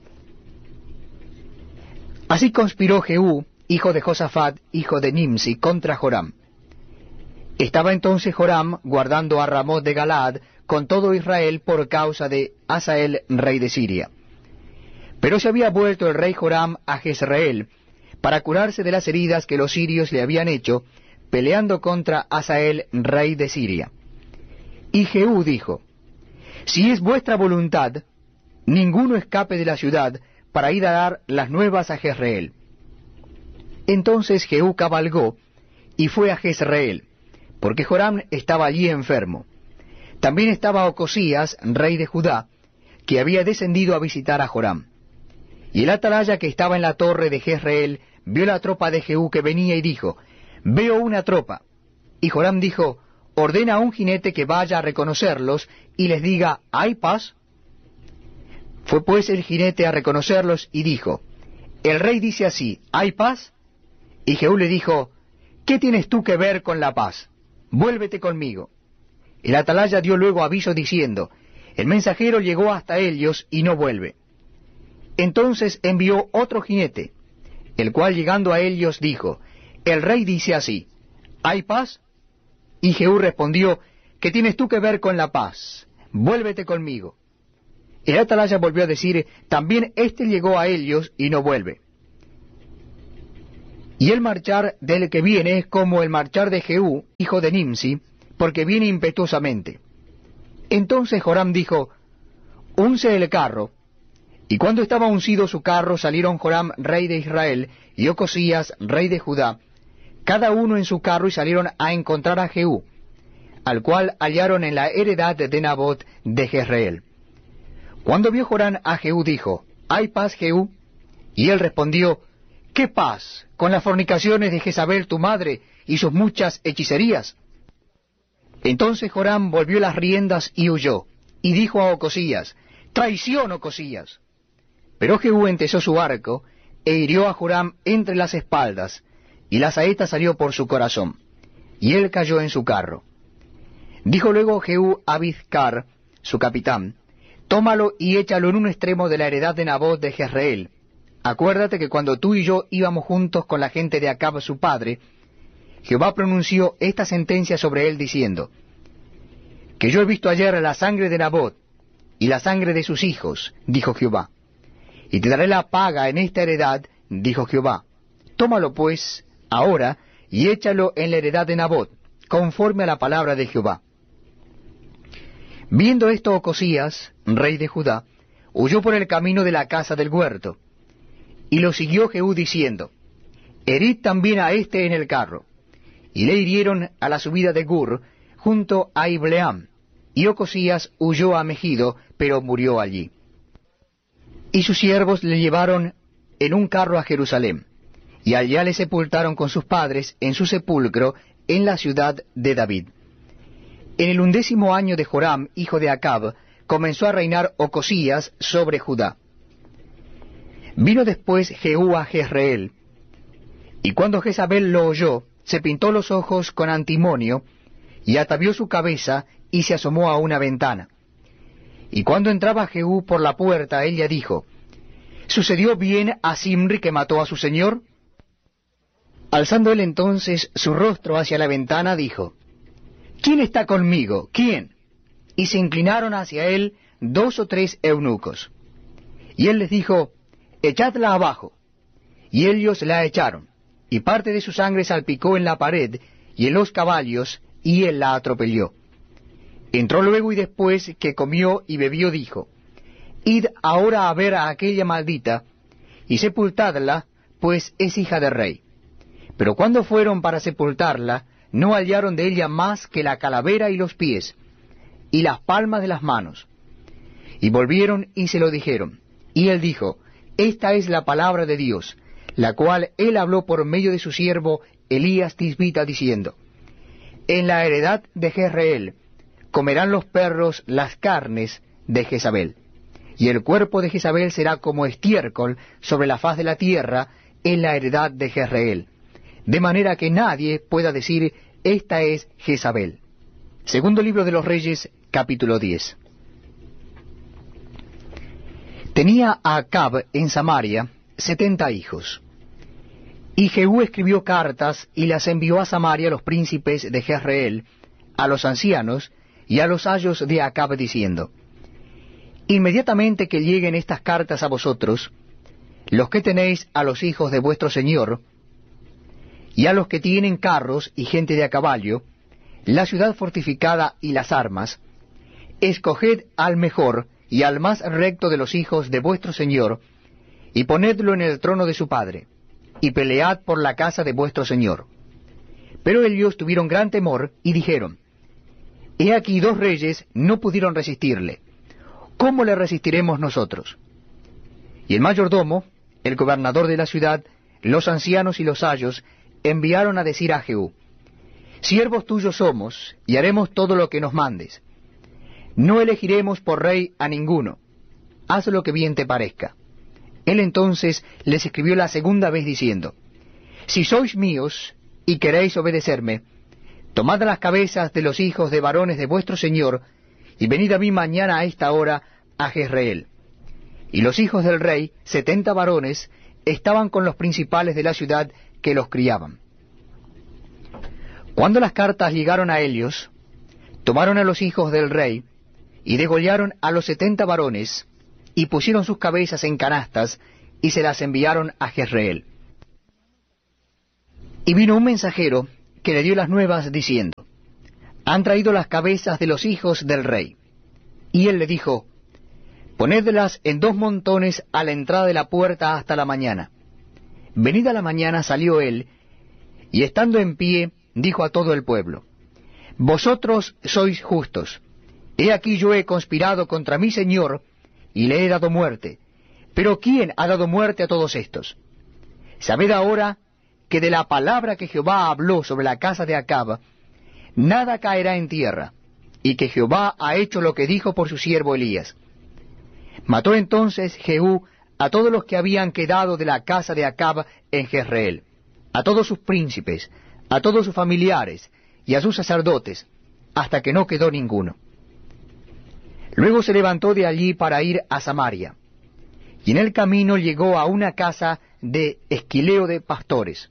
Así conspiró Jehú, hijo de Josafat, hijo de Nimsi, contra Joram. Estaba entonces Joram guardando a Ramot de Galaad con todo Israel por causa de Hazael, rey de Siria. Pero se había vuelto el rey Joram a Jezreel para curarse de las heridas que los sirios le habían hecho, peleando contra Hazael, rey de Siria. Y Jehú dijo, si es vuestra voluntad, ninguno escape de la ciudad para ir a dar las nuevas a Jezreel. Entonces Jehú cabalgó y fue a Jezreel, porque Joram estaba allí enfermo. También estaba Ocosías, rey de Judá, que había descendido a visitar a Joram. Y el atalaya que estaba en la torre de Jezreel vio la tropa de Jehú que venía y dijo, veo una tropa. Y Joram dijo, ordena a un jinete que vaya a reconocerlos y les diga, ¿hay paz? Fue pues el jinete a reconocerlos y dijo, el rey dice así, ¿hay paz? Y Jehú le dijo, ¿qué tienes tú que ver con la paz? Vuélvete conmigo. El atalaya dio luego aviso diciendo, el mensajero llegó hasta ellos y no vuelve. Entonces envió otro jinete, el cual llegando a ellos dijo, el rey dice así, ¿hay paz? Y Jehú respondió, ¿qué tienes tú que ver con la paz? Vuélvete conmigo. El atalaya volvió a decir, también éste llegó a ellos y no vuelve. Y el marchar del que viene es como el marchar de Jehú, hijo de Nimsi, porque viene impetuosamente. Entonces Joram dijo, unce el carro. Y cuando estaba uncido su carro, salieron Joram, rey de Israel, y Ocosías, rey de Judá, cada uno en su carro, y salieron a encontrar a Jehú, al cual hallaron en la heredad de Nabot de Jezreel. Cuando vio Joram a Jehú, dijo, ¿hay paz, Jehú? Y él respondió, ¿qué paz con las fornicaciones de Jezabel tu madre y sus muchas hechicerías? Entonces Joram volvió las riendas y huyó, y dijo a Ocosías, traición, Ocosías. Pero Jehú entesó su arco, e hirió a Joram entre las espaldas, y la saeta salió por su corazón, y él cayó en su carro. Dijo luego Jehú a Bidkar, su capitán, tómalo y échalo en un extremo de la heredad de Nabot de Jezreel. Acuérdate que cuando tú y yo íbamos juntos con la gente de Acab su padre, Jehová pronunció esta sentencia sobre él diciendo, que yo he visto ayer la sangre de Nabot y la sangre de sus hijos, dijo Jehová, y te daré la paga en esta heredad, dijo Jehová. Tómalo pues ahora y échalo en la heredad de Nabot, conforme a la palabra de Jehová. Viendo esto Ocosías, rey de Judá, huyó por el camino de la casa del huerto, y lo siguió Jehú diciendo, herid también a éste en el carro. Y le hirieron a la subida de Gur, junto a Ibleam, y Ocosías huyó a Megido, pero murió allí. Y sus siervos le llevaron en un carro a Jerusalén, y allá le sepultaron con sus padres en su sepulcro en la ciudad de David. En el undécimo año de Joram, hijo de Acab, comenzó a reinar Ocosías sobre Judá. Vino después Jehú a Jezreel, y cuando Jezabel lo oyó, se pintó los ojos con antimonio, y atavió su cabeza, y se asomó a una ventana. Y cuando entraba Jehú por la puerta, ella dijo, ¿sucedió bien a Zimri que mató a su señor? Alzando él entonces su rostro hacia la ventana, dijo, ¿quién está conmigo? ¿Quién? Y se inclinaron hacia él dos o tres eunucos. Y él les dijo, echadla abajo. Y ellos la echaron, y parte de su sangre salpicó en la pared y en los caballos, y él la atropelló. Entró luego y después que comió y bebió dijo, id ahora a ver a aquella maldita, y sepultadla, pues es hija de rey. Pero cuando fueron para sepultarla, no hallaron de ella más que la calavera y los pies, y las palmas de las manos. Y volvieron y se lo dijeron. Y él dijo, esta es la palabra de Dios, la cual él habló por medio de su siervo Elías Tisbita, diciendo, en la heredad de Jezreel comerán los perros las carnes de Jezabel, y el cuerpo de Jezabel será como estiércol sobre la faz de la tierra en la heredad de Jezreel, de manera que nadie pueda decir, esta es Jezabel. Segundo libro de los Reyes, capítulo diez. Tenía a Acab en Samaria setenta hijos. Y Jehú escribió cartas y las envió a Samaria a los príncipes de Jezreel, a los ancianos y a los ayos de Acab, diciendo, inmediatamente que lleguen estas cartas a vosotros, los que tenéis a los hijos de vuestro señor, y a los que tienen carros y gente de a caballo, la ciudad fortificada y las armas, escoged al mejor y al más recto de los hijos de vuestro señor, y ponedlo en el trono de su padre, y pelead por la casa de vuestro señor. Pero ellos tuvieron gran temor, y dijeron, he aquí dos reyes no pudieron resistirle, ¿cómo le resistiremos nosotros? Y el mayordomo, el gobernador de la ciudad, los ancianos y los ayos, enviaron a decir a Jehú, siervos tuyos somos, y haremos todo lo que nos mandes. No elegiremos por rey a ninguno, haz lo que bien te parezca. Él entonces les escribió la segunda vez diciendo, si sois míos y queréis obedecerme, tomad las cabezas de los hijos de varones de vuestro señor, y venid a mí mañana a esta hora a Jezreel. Y los hijos del rey, setenta varones, estaban con los principales de la ciudad que los criaban. Cuando las cartas llegaron a ellos, tomaron a los hijos del rey, y degollaron a los setenta varones, y pusieron sus cabezas en canastas, y se las enviaron a Jezreel. Y vino un mensajero que le dio las nuevas, diciendo, han traído las cabezas de los hijos del rey. Y él le dijo, ponedlas en dos montones a la entrada de la puerta hasta la mañana. Venida la mañana salió él, y estando en pie, dijo a todo el pueblo, vosotros sois justos. He aquí yo he conspirado contra mi señor, y le he dado muerte. Pero ¿quién ha dado muerte a todos estos? Sabed ahora que de la palabra que Jehová habló sobre la casa de Acab, nada caerá en tierra, y que Jehová ha hecho lo que dijo por su siervo Elías. Mató entonces Jehú a todos los que habían quedado de la casa de Acab en Jezreel, a todos sus príncipes, a todos sus familiares, y a sus sacerdotes, hasta que no quedó ninguno. Luego se levantó de allí para ir a Samaria, y en el camino llegó a una casa de Esquileo de pastores,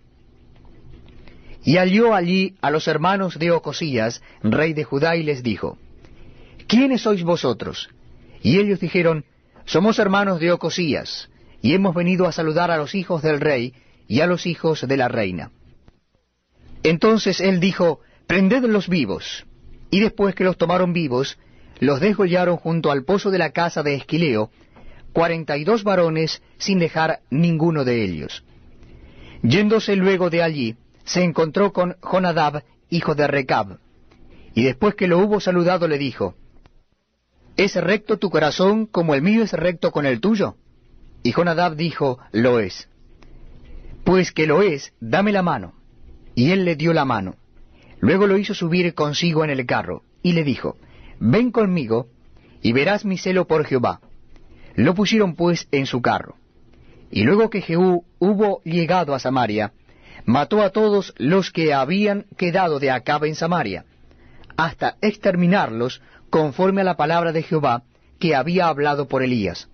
y halló allí a los hermanos de Ocosías, rey de Judá, y les dijo, ¿quiénes sois vosotros? Y ellos dijeron, somos hermanos de Ocosías, y hemos venido a saludar a los hijos del rey y a los hijos de la reina. Entonces él dijo, prendedlos vivos. Y después que los tomaron vivos, los desgollaron junto al pozo de la casa de Esquileo, cuarenta y dos varones, sin dejar ninguno de ellos. Yéndose luego de allí, se encontró con Jonadab, hijo de Recab, y después que lo hubo saludado le dijo, ¿es recto tu corazón como el mío es recto con el tuyo? Y Jonadab dijo, lo es. Pues que lo es, dame la mano. Y él le dio la mano. Luego lo hizo subir consigo en el carro, y le dijo, ven conmigo, y verás mi celo por Jehová. Lo pusieron pues en su carro. Y luego que Jehú hubo llegado a Samaria, mató a todos los que habían quedado de Acab en Samaria, hasta exterminarlos conforme a la palabra de Jehová que había hablado por Elías.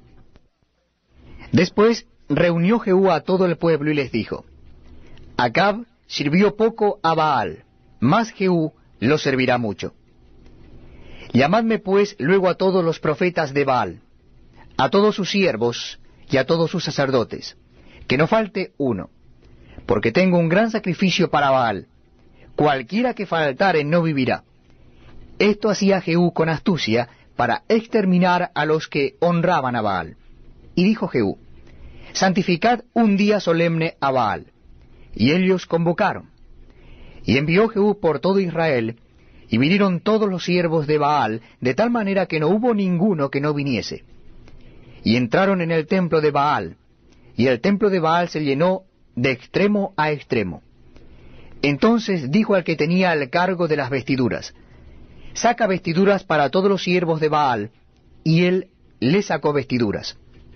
Después reunió Jehú a todo el pueblo y les dijo, Acab sirvió poco a Baal, mas Jehú lo servirá mucho. Llamadme pues luego a todos los profetas de Baal, a todos sus siervos y a todos sus sacerdotes, que no falte uno, porque tengo un gran sacrificio para Baal, cualquiera que faltare no vivirá. Esto hacía Jehú con astucia para exterminar a los que honraban a Baal. Y dijo Jehú, santificad un día solemne a Baal. Y ellos convocaron. Y envió Jehú por todo Israel, y vinieron todos los siervos de Baal, de tal manera que no hubo ninguno que no viniese. Y entraron en el templo de Baal, y el templo de Baal se llenó de extremo a extremo. Entonces dijo al que tenía el cargo de las vestiduras, saca vestiduras para todos los siervos de Baal, y él le sacó vestiduras.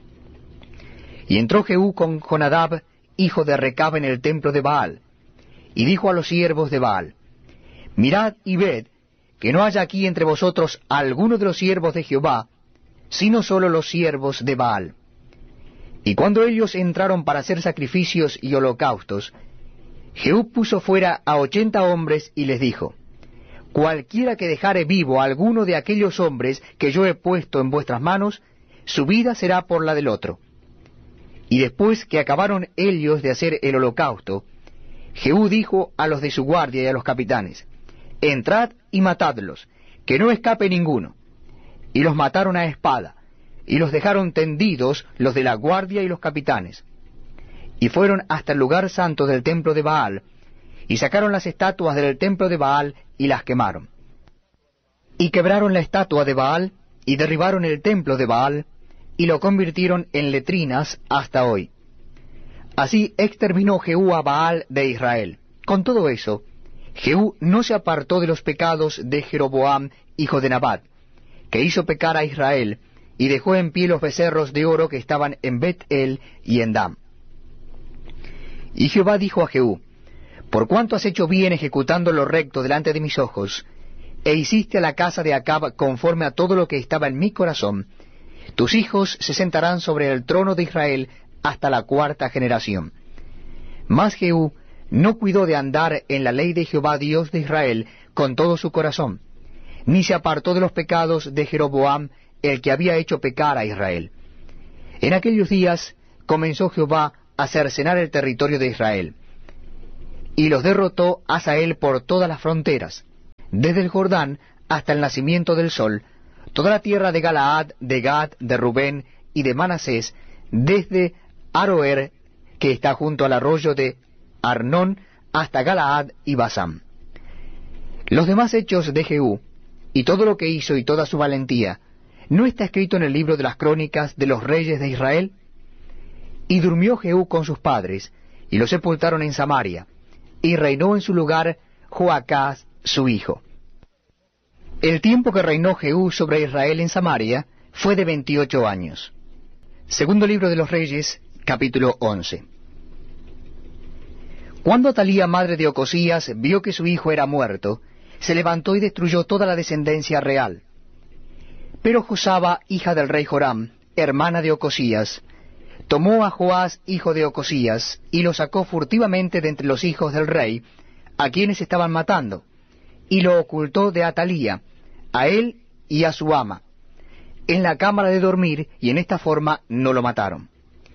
Y entró Jehú con Jonadab, hijo de Recab, en el templo de Baal, y dijo a los siervos de Baal, mirad y ved, que no haya aquí entre vosotros alguno de los siervos de Jehová, sino solo los siervos de Baal. Y cuando ellos entraron para hacer sacrificios y holocaustos, Jehú puso fuera a ochenta hombres y les dijo, cualquiera que dejare vivo a alguno de aquellos hombres que yo he puesto en vuestras manos, su vida será por la del otro. Y después que acabaron ellos de hacer el holocausto, Jehú dijo a los de su guardia y a los capitanes, entrad y matadlos, que no escape ninguno. Y los mataron a espada, y los dejaron tendidos los de la guardia y los capitanes. Y fueron hasta el lugar santo del templo de Baal, y sacaron las estatuas del templo de Baal y las quemaron. Y quebraron la estatua de Baal, y derribaron el templo de Baal, y lo convirtieron en letrinas hasta hoy. Así exterminó Jehú a Baal de Israel. Con todo eso, Jehú no se apartó de los pecados de Jeroboam, hijo de Nabat, que hizo pecar a Israel, y dejó en pie los becerros de oro que estaban en Bet-el y en Dan. Y Jehová dijo a Jehú, por cuanto has hecho bien ejecutando lo recto delante de mis ojos, e hiciste a la casa de Acab conforme a todo lo que estaba en mi corazón, tus hijos se sentarán sobre el trono de Israel hasta la cuarta generación. Mas Jehú no cuidó de andar en la ley de Jehová Dios de Israel con todo su corazón, ni se apartó de los pecados de Jeroboam, el que había hecho pecar a Israel. En aquellos días comenzó Jehová a cercenar el territorio de Israel, y los derrotó Hazael por todas las fronteras, desde el Jordán hasta el nacimiento del sol, toda la tierra de Galaad, de Gad, de Rubén y de Manasés, desde Aroer, que está junto al arroyo de Arnón, hasta Galaad y Basán. Los demás hechos de Jehú, y todo lo que hizo y toda su valentía, ¿no está escrito en el libro de las crónicas de los reyes de Israel? Y durmió Jehú con sus padres, y lo sepultaron en Samaria, y reinó en su lugar Joacás su hijo. El tiempo que reinó Jehú sobre Israel en Samaria fue de veintiocho años. Segundo libro de los Reyes, capítulo once. Cuando Atalía, madre de Ocosías, vio que su hijo era muerto, se levantó y destruyó toda la descendencia real. Pero Josaba, hija del rey Joram, hermana de Ocosías, tomó a Joás, hijo de Ocosías, y lo sacó furtivamente de entre los hijos del rey, a quienes estaban matando, y lo ocultó de Atalía, a él y a su ama, en la cámara de dormir, y en esta forma no lo mataron.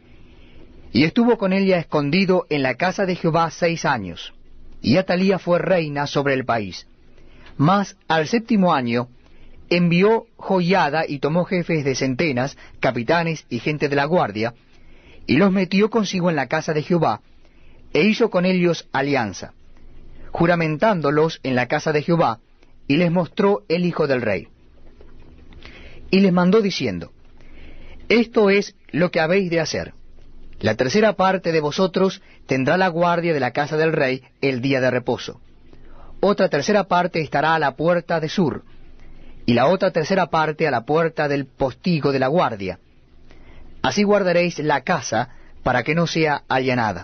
Y estuvo con ella escondido en la casa de Jehová seis años, y Atalía fue reina sobre el país. Mas al séptimo año envió Joiada y tomó jefes de centenas, capitanes y gente de la guardia, y los metió consigo en la casa de Jehová, e hizo con ellos alianza, juramentándolos en la casa de Jehová, y les mostró el hijo del rey. Y les mandó diciendo, esto es lo que habéis de hacer. La tercera parte de vosotros tendrá la guardia de la casa del rey el día de reposo. Otra tercera parte estará a la puerta de sur, y la otra tercera parte a la puerta del postigo de la guardia. Así guardaréis la casa, para que no sea allanada.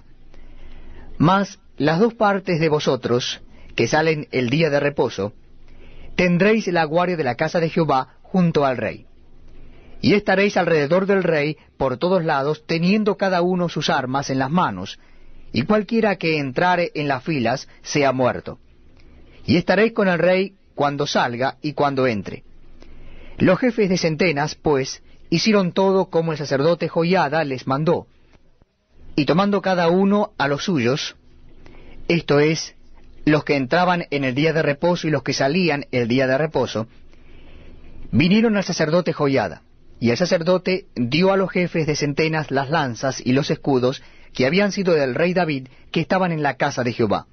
Mas las dos partes de vosotros, que salen el día de reposo, tendréis la guardia de la casa de Jehová junto al rey. Y estaréis alrededor del rey por todos lados, teniendo cada uno sus armas en las manos, y cualquiera que entrare en las filas sea muerto. Y estaréis con el rey cuando salga y cuando entre. Los jefes de centenas, pues, hicieron todo como el sacerdote Joiada les mandó, y tomando cada uno a los suyos, esto es, los que entraban en el día de reposo y los que salían el día de reposo, vinieron al sacerdote Joiada, y el sacerdote dio a los jefes de centenas las lanzas y los escudos que habían sido del rey David, que estaban en la casa de Jehová.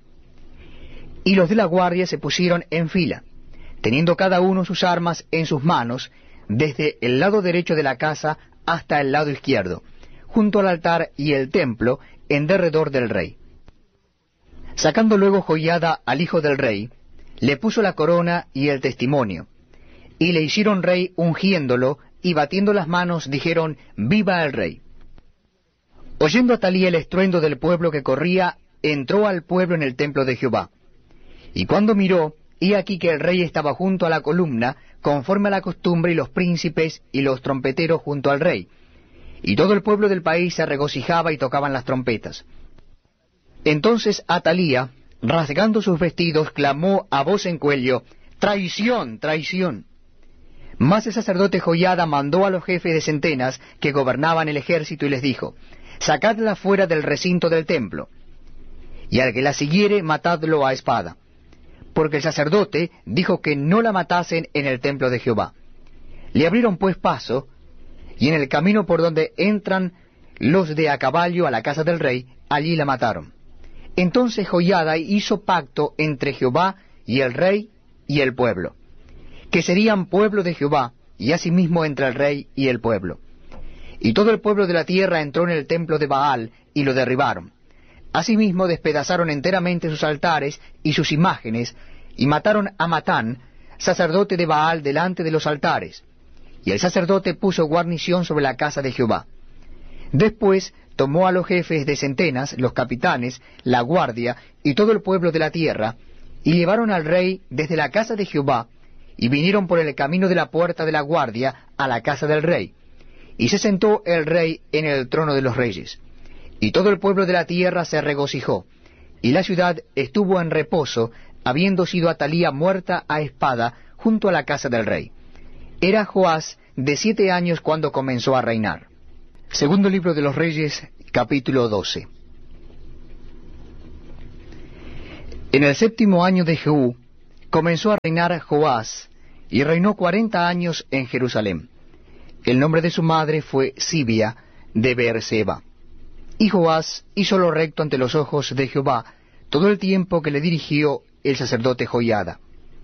Y los de la guardia se pusieron en fila, teniendo cada uno sus armas en sus manos, desde el lado derecho de la casa hasta el lado izquierdo, junto al altar y el templo, en derredor del rey. Sacando luego Joiada al hijo del rey, le puso la corona y el testimonio, y le hicieron rey ungiéndolo, y batiendo las manos dijeron, ¡viva el rey! Oyendo Atalía el estruendo del pueblo que corría, entró al pueblo en el templo de Jehová. Y cuando miró, he aquí que el rey estaba junto a la columna, conforme a la costumbre, y los príncipes y los trompeteros junto al rey. Y todo el pueblo del país se regocijaba y tocaban las trompetas. Entonces Atalía, rasgando sus vestidos, clamó a voz en cuello, ¡traición, traición! Mas el sacerdote Joiada mandó a los jefes de centenas que gobernaban el ejército y les dijo, sacadla fuera del recinto del templo, y al que la siguiere matadlo a espada. Porque el sacerdote dijo que no la matasen en el templo de Jehová. Le abrieron pues paso, y en el camino por donde entran los de a caballo a la casa del rey, allí la mataron. Entonces Joiada hizo pacto entre Jehová y el rey y el pueblo, que serían pueblo de Jehová, y asimismo entre el rey y el pueblo. Y todo el pueblo de la tierra entró en el templo de Baal, y lo derribaron. Asimismo despedazaron enteramente sus altares y sus imágenes, y mataron a Matán, sacerdote de Baal, delante de los altares. Y el sacerdote puso guarnición sobre la casa de Jehová. Después tomó a los jefes de centenas, los capitanes, la guardia, y todo el pueblo de la tierra, y llevaron al rey desde la casa de Jehová, y vinieron por el camino de la puerta de la guardia a la casa del rey. Y se sentó el rey en el trono de los reyes. Y todo el pueblo de la tierra se regocijó, y la ciudad estuvo en reposo, habiendo sido Atalía muerta a espada junto a la casa del rey. Era Joás de siete años cuando comenzó a reinar. Segundo libro de los Reyes, capítulo doce. En el séptimo año de Jehú, comenzó a reinar Joás, y reinó cuarenta años en Jerusalén. El nombre de su madre fue Sibia de Beerseba. Y Joás hizo lo recto ante los ojos de Jehová todo el tiempo que le dirigió el sacerdote Joiada.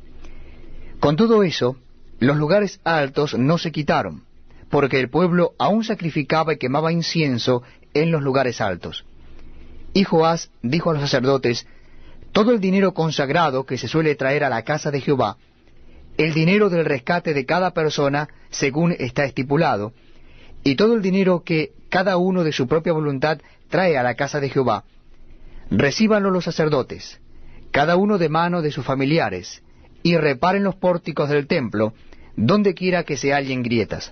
Con todo eso, los lugares altos no se quitaron, porque el pueblo aún sacrificaba y quemaba incienso en los lugares altos. Y Joás dijo a los sacerdotes: todo el dinero consagrado que se suele traer a la casa de Jehová, el dinero del rescate de cada persona según está estipulado, y todo el dinero que cada uno de su propia voluntad trae a la casa de Jehová, recíbanlo los sacerdotes, cada uno de mano de sus familiares, y reparen los pórticos del templo, donde quiera que se hallen grietas.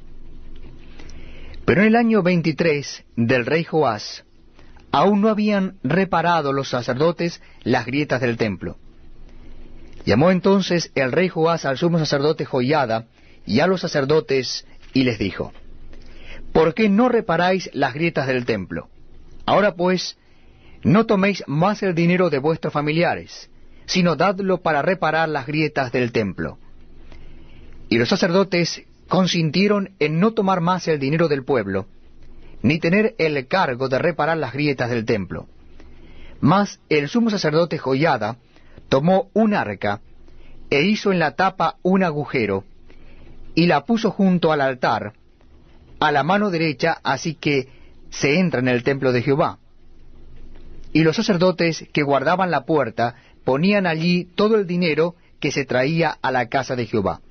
Pero en el año veintitrés del rey Joás, aún no habían reparado los sacerdotes las grietas del templo. Llamó entonces el rey Joás al sumo sacerdote Joiada y a los sacerdotes, y les dijo: ¿por qué no reparáis las grietas del templo? Ahora pues, no toméis más el dinero de vuestros familiares, sino dadlo para reparar las grietas del templo. Y los sacerdotes consintieron en no tomar más el dinero del pueblo, ni tener el cargo de reparar las grietas del templo. Mas el sumo sacerdote Joiada tomó un arca, e hizo en la tapa un agujero, y la puso junto al altar, a la mano derecha, así que se entra en el templo de Jehová. Y los sacerdotes que guardaban la puerta ponían allí todo el dinero que se traía a la casa de Jehová.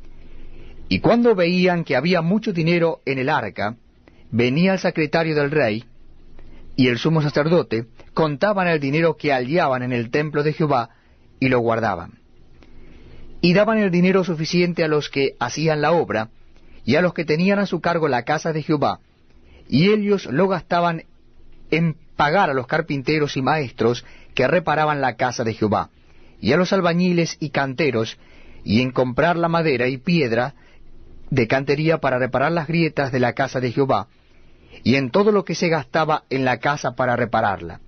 Y cuando veían que había mucho dinero en el arca, venía el secretario del rey y el sumo sacerdote, contaban el dinero que hallaban en el templo de Jehová, y lo guardaban. Y daban el dinero suficiente a los que hacían la obra, y a los que tenían a su cargo la casa de Jehová, y ellos lo gastaban en pagar a los carpinteros y maestros que reparaban la casa de Jehová, y a los albañiles y canteros, y en comprar la madera y piedra de cantería para reparar las grietas de la casa de Jehová, y en todo lo que se gastaba en la casa para repararla.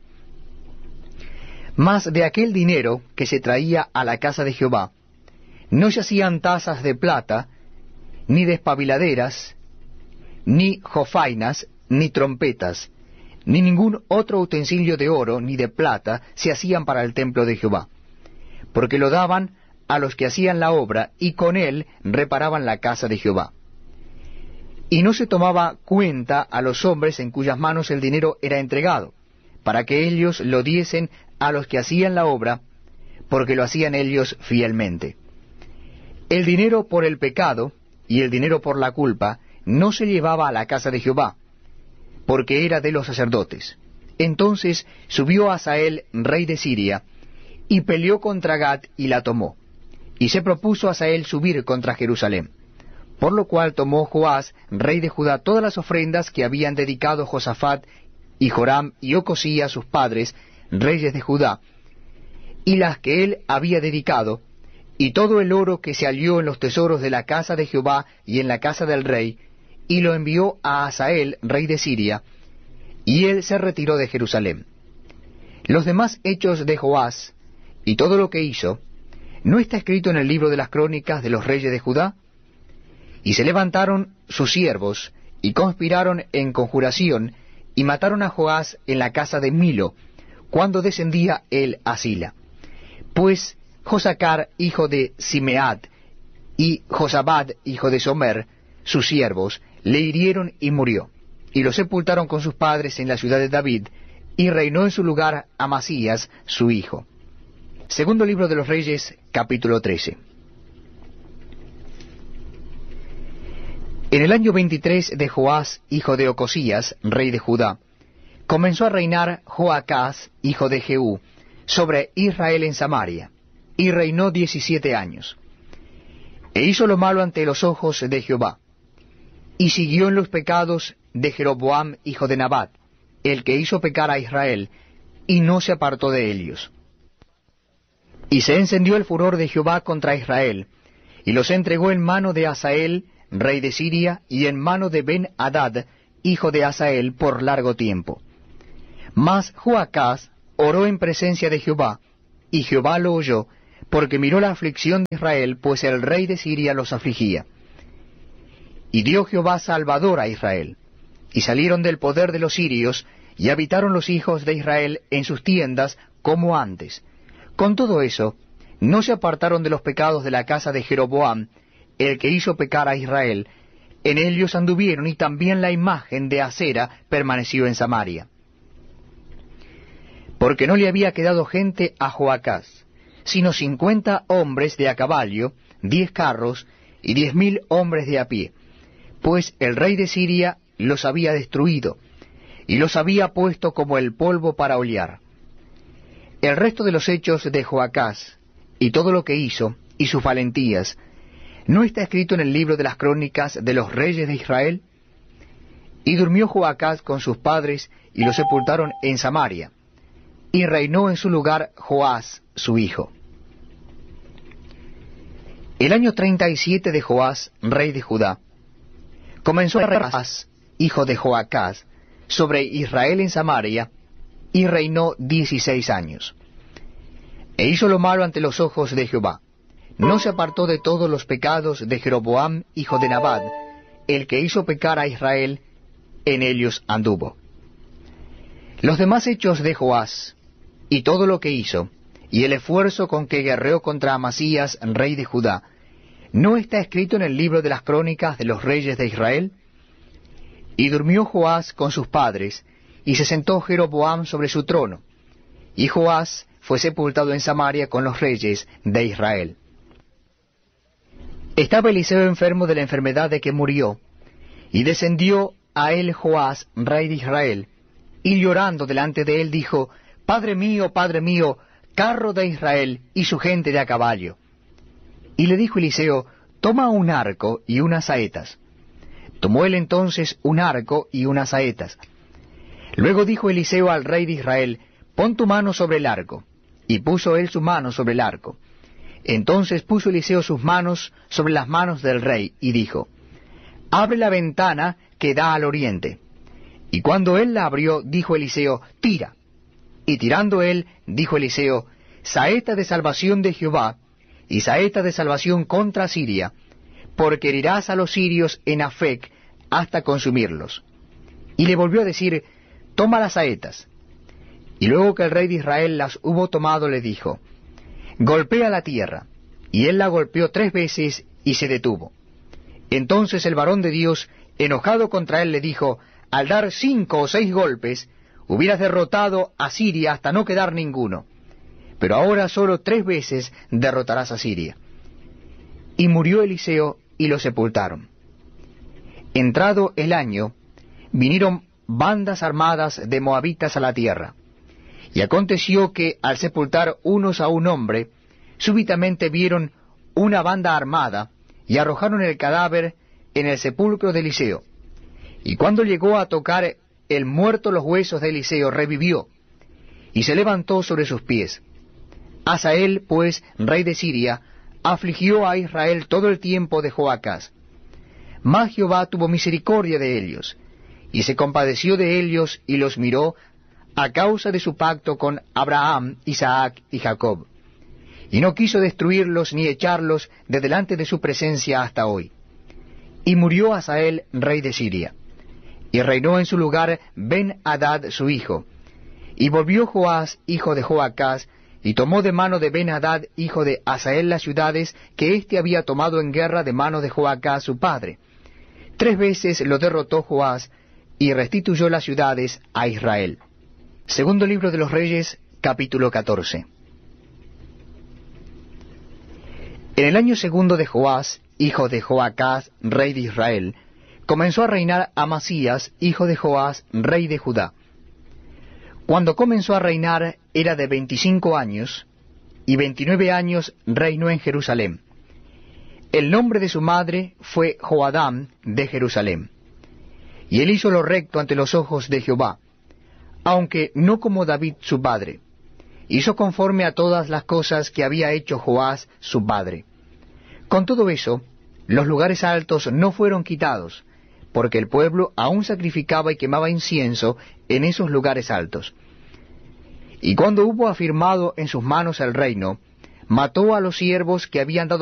Mas de aquel dinero que se traía a la casa de Jehová, no se hacían tazas de plata, ni despabiladeras, ni jofainas, ni trompetas, ni ningún otro utensilio de oro ni de plata se hacían para el templo de Jehová, porque lo daban a los que hacían la obra, y con él reparaban la casa de Jehová. Y no se tomaba cuenta a los hombres en cuyas manos el dinero era entregado, para que ellos lo diesen a los que hacían la obra, porque lo hacían ellos fielmente. El dinero por el pecado y el dinero por la culpa no se llevaba a la casa de Jehová, porque era de los sacerdotes. Entonces subió Hazael, rey de Siria, y peleó contra Gat y la tomó. Y se propuso Hazael subir contra Jerusalén. Por lo cual tomó Joás, rey de Judá, todas las ofrendas que habían dedicado Josafat y Joram y Ocosías sus padres, reyes de Judá, y las que él había dedicado, y todo el oro que se halló en los tesoros de la casa de Jehová y en la casa del rey, y lo envió a Hazael, rey de Siria, y él se retiró de Jerusalén. Los demás hechos de Joás, y todo lo que hizo, ¿no está escrito en el libro de las crónicas de los reyes de Judá? Y se levantaron sus siervos, y conspiraron en conjuración, y mataron a Joás en la casa de Milo, cuando descendía él a Sila. Pues Josacar, hijo de Simeat, y Josabad, hijo de Somer, sus siervos, le hirieron y murió, y lo sepultaron con sus padres en la ciudad de David, y reinó en su lugar Amasías, su hijo. Segundo libro de los Reyes, capítulo trece. En el año veintitrés de Joás, hijo de Ocosías, rey de Judá, comenzó a reinar Joacás, hijo de Jehú, sobre Israel en Samaria, y reinó diecisiete años. E hizo lo malo ante los ojos de Jehová, y siguió en los pecados de Jeroboam, hijo de Nabat, el que hizo pecar a Israel, y no se apartó de ellos. Y se encendió el furor de Jehová contra Israel, y los entregó en mano de Hazael, rey de Siria, y en mano de Ben-Hadad, hijo de Hazael, por largo tiempo. Mas Joacás oró en presencia de Jehová, y Jehová lo oyó, porque miró la aflicción de Israel, pues el rey de Siria los afligía. Y dio Jehová salvador a Israel, y salieron del poder de los sirios, y habitaron los hijos de Israel en sus tiendas como antes. Con todo eso, no se apartaron de los pecados de la casa de Jeroboam, el que hizo pecar a Israel. En ellos anduvieron, y también la imagen de Acera permaneció en Samaria. Porque no le había quedado gente a Joacás, sino cincuenta hombres de a caballo, diez carros, y diez mil hombres de a pie, pues el rey de Siria los había destruido, y los había puesto como el polvo para hollar. El resto de los hechos de Joacás, y todo lo que hizo, y sus valentías, ¿no está escrito en el libro de las crónicas de los reyes de Israel? Y durmió Joacás con sus padres, y los sepultaron en Samaria, y reinó en su lugar Joás, su hijo. El año treinta y siete de Joás, rey de Judá, comenzó a reinar Joás, hijo de Joacás, sobre Israel en Samaria, y reinó dieciséis años. E hizo lo malo ante los ojos de Jehová. No se apartó de todos los pecados de Jeroboam, hijo de Nabat, el que hizo pecar a Israel, en ellos anduvo. Los demás hechos de Joás, y todo lo que hizo, y el esfuerzo con que guerreó contra Amasías, rey de Judá, ¿no está escrito en el libro de las crónicas de los reyes de Israel? Y durmió Joás con sus padres, y se sentó Jeroboam sobre su trono, y Joás fue sepultado en Samaria con los reyes de Israel. Estaba Eliseo enfermo de la enfermedad de que murió, y descendió a él Joás, rey de Israel, y llorando delante de él dijo, Padre mío, Padre mío, carro de Israel y su gente de a caballo. Y le dijo Eliseo, toma un arco y unas saetas. Tomó él entonces un arco y unas saetas. Luego dijo Eliseo al rey de Israel, pon tu mano sobre el arco. Y puso él su mano sobre el arco. Entonces puso Eliseo sus manos sobre las manos del rey, y dijo, abre la ventana que da al oriente. Y cuando él la abrió, dijo Eliseo, tira. Y tirando él, dijo Eliseo, saeta de salvación de Jehová, y saeta de salvación contra Siria, porque herirás a los sirios en Afec hasta consumirlos. Y le volvió a decir, toma las saetas. Y luego que el rey de Israel las hubo tomado, le dijo, golpea la tierra. Y él la golpeó tres veces, y se detuvo. Entonces el varón de Dios, enojado contra él, le dijo, al dar cinco o seis golpes, hubieras derrotado a Siria hasta no quedar ninguno. Pero ahora solo tres veces derrotarás a Siria. Y murió Eliseo, y lo sepultaron. Entrado el año, vinieron bandas armadas de moabitas a la tierra. Y aconteció que, al sepultar unos a un hombre, súbitamente vieron una banda armada, y arrojaron el cadáver en el sepulcro de Eliseo. Y cuando llegó a tocar el muerto los huesos de Eliseo, revivió, y se levantó sobre sus pies. Hazael, pues, rey de Siria, afligió a Israel todo el tiempo de Joacás. Mas Jehová tuvo misericordia de ellos, y se compadeció de ellos, y los miró, a causa de su pacto con Abraham, Isaac y Jacob. Y no quiso destruirlos ni echarlos de delante de su presencia hasta hoy. Y murió Hazael, rey de Siria. Y reinó en su lugar Ben-Hadad su hijo. Y volvió Joás, hijo de Joacás, y tomó de mano de Ben-Hadad, hijo de Hazael, las ciudades que éste había tomado en guerra de mano de Joacás su padre. Tres veces lo derrotó Joás, y restituyó las ciudades a Israel. Segundo libro de los Reyes, capítulo catorce. En el año segundo de Joás, hijo de Joacás, rey de Israel, comenzó a reinar Amasías, hijo de Joás, rey de Judá. Cuando comenzó a reinar era de veinticinco años, y veintinueve años reinó en Jerusalén. El nombre de su madre fue Joadam de Jerusalén. Y él hizo lo recto ante los ojos de Jehová, aunque no como David su padre. Hizo conforme a todas las cosas que había hecho Joás su padre. Con todo eso, los lugares altos no fueron quitados, porque el pueblo aún sacrificaba y quemaba incienso en esos lugares altos. Y cuando hubo afirmado en sus manos el reino, mató a los siervos que habían dado